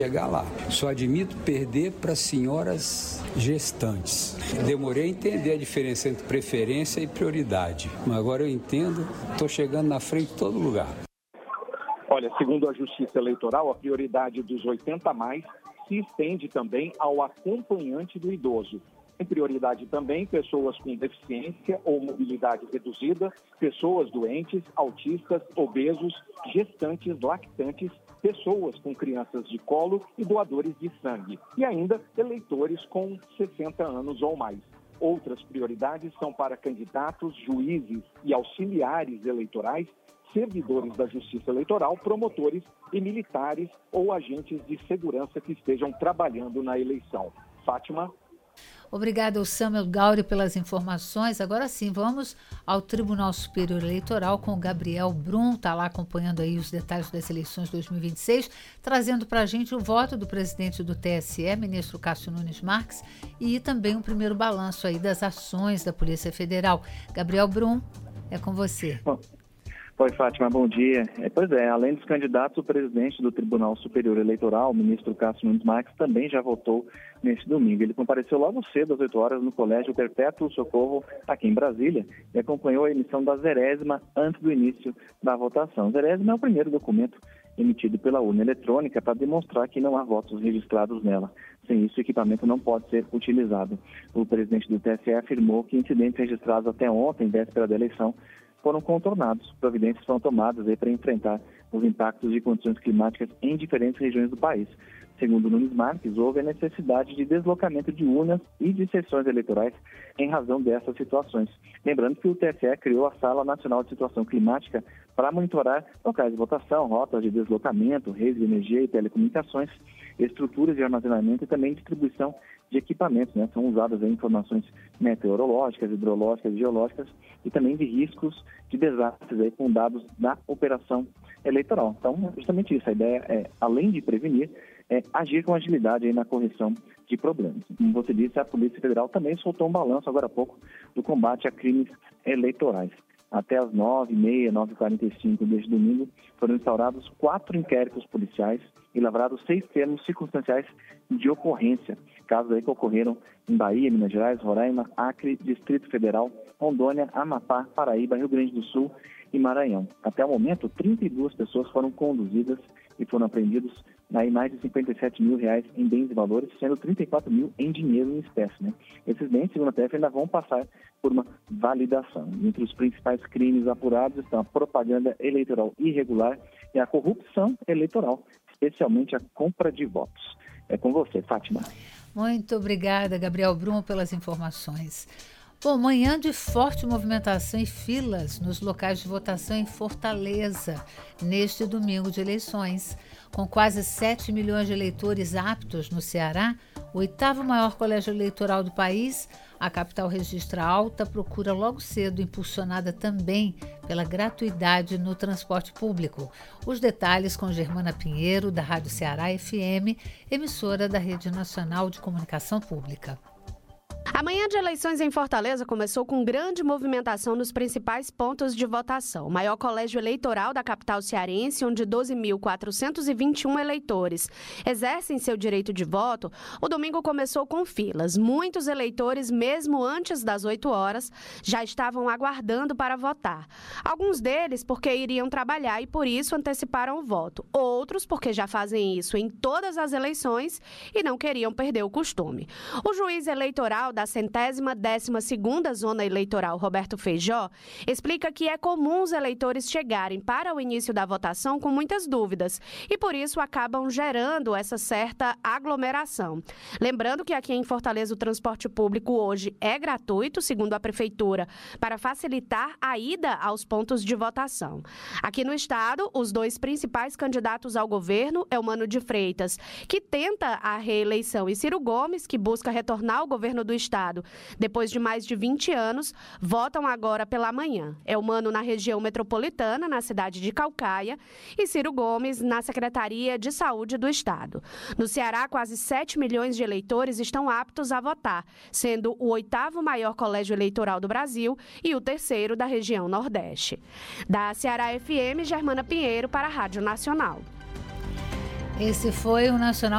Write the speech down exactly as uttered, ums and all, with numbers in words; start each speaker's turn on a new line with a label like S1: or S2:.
S1: Chegar lá. Só admito perder para senhoras gestantes. Demorei a entender a diferença entre preferência e prioridade. Mas agora eu entendo, estou chegando na frente de todo lugar.
S2: Olha, segundo a Justiça Eleitoral, a prioridade dos oitenta a mais se estende também ao acompanhante do idoso. Em prioridade também pessoas com deficiência ou mobilidade reduzida, pessoas doentes, autistas, obesos, gestantes, lactantes, pessoas com crianças de colo e doadores de sangue. E ainda eleitores com sessenta anos ou mais. Outras prioridades são para candidatos, juízes e auxiliares eleitorais, servidores da Justiça Eleitoral, promotores e militares ou agentes de segurança que estejam trabalhando na eleição. Fátima?
S3: Obrigada ao Samuel Gauri pelas informações. Agora sim, vamos ao Tribunal Superior Eleitoral com o Gabriel Brum, está lá acompanhando aí os detalhes das eleições de dois mil e vinte e seis, trazendo para a gente o voto do presidente do T S E, ministro Cássio Nunes Marques, e também um primeiro balanço aí das ações da Polícia Federal. Gabriel Brum, é com você.
S4: Bom. Oi, Fátima, bom dia. É, pois é, além dos candidatos, o presidente do Tribunal Superior Eleitoral, o ministro Cássio Nunes Marques, também já votou neste domingo. Ele compareceu logo cedo, às oito horas, no Colégio Perpétuo Socorro, aqui em Brasília, e acompanhou a emissão da zerésima antes do início da votação. A zerésima é o primeiro documento emitido pela urna eletrônica para demonstrar que não há votos registrados nela. Sem isso, o equipamento não pode ser utilizado. O presidente do T S E afirmou que incidentes registrados até ontem, véspera da eleição, foram contornados. Providências foram tomadas aí para enfrentar os impactos de condições climáticas em diferentes regiões do país. Segundo Nunes Marques, houve a necessidade de deslocamento de urnas e de sessões eleitorais em razão dessas situações. Lembrando que o T S E criou a Sala Nacional de Situação Climática para monitorar locais de votação, rotas de deslocamento, redes de energia e telecomunicações, estruturas de armazenamento e também distribuição de equipamentos, né? São usadas aí informações meteorológicas, hidrológicas, geológicas e também de riscos de desastres aí com dados da operação eleitoral. Então, é justamente isso. A ideia é, além de prevenir, é agir com agilidade aí na correção de problemas. Como você disse, a Polícia Federal também soltou um balanço agora há pouco do combate a crimes eleitorais. Até as nove e meia, nove e quarenta e cinco deste domingo, foram instaurados quatro inquéritos policiais e lavrados seis termos circunstanciais de ocorrência. Casos aí que ocorreram em Bahia, Minas Gerais, Roraima, Acre, Distrito Federal, Rondônia, Amapá, Paraíba, Rio Grande do Sul e Maranhão. Até o momento, trinta e duas pessoas foram conduzidas e foram apreendidos aí mais de cinquenta e sete mil reais em bens e valores, sendo trinta e quatro mil em dinheiro em espécie, né? Esses bens, segundo a P F, ainda vão passar por uma validação. Entre os principais crimes apurados estão a propaganda eleitoral irregular e a corrupção eleitoral, especialmente a compra de votos. É com você, Fátima.
S3: Muito obrigada, Gabriel Brum, pelas informações. Bom, manhã de forte movimentação e filas nos locais de votação em Fortaleza, neste domingo de eleições. Com quase sete milhões de eleitores aptos no Ceará, o oitavo maior colégio eleitoral do país, a capital registra alta procura logo cedo, impulsionada também pela gratuidade no transporte público. Os detalhes com Germana Pinheiro, da Rádio Ceará F M, emissora da Rede Nacional de Comunicação Pública.
S5: A manhã de eleições em Fortaleza começou com grande movimentação nos principais pontos de votação. O maior colégio eleitoral da capital cearense, onde doze mil quatrocentos e vinte e um eleitores exercem seu direito de voto, o domingo começou com filas. Muitos eleitores, mesmo antes das oito horas, já estavam aguardando para votar. Alguns deles porque iriam trabalhar e, por isso, anteciparam o voto. Outros porque já fazem isso em todas as eleições e não queriam perder o costume. O juiz eleitoral da centésima décima segunda Zona Eleitoral, Roberto Feijó, explica que é comum os eleitores chegarem para o início da votação com muitas dúvidas e, por isso, acabam gerando essa certa aglomeração. Lembrando que aqui em Fortaleza o transporte público hoje é gratuito, segundo a Prefeitura, para facilitar a ida aos pontos de votação. Aqui no estado, os dois principais candidatos ao governo, Eumano de Freitas, que tenta a reeleição, e Ciro Gomes, que busca retornar ao governo do estado depois de mais de vinte anos, votam agora pela manhã. Eumano na região metropolitana, na cidade de Caucaia, e Ciro Gomes na Secretaria de Saúde do estado. No Ceará, quase sete milhões de eleitores estão aptos a votar, sendo o oitavo maior colégio eleitoral do Brasil e o terceiro da região Nordeste. Da Ceará F M, Germana Pinheiro para a Rádio Nacional.
S3: Esse foi o Nacional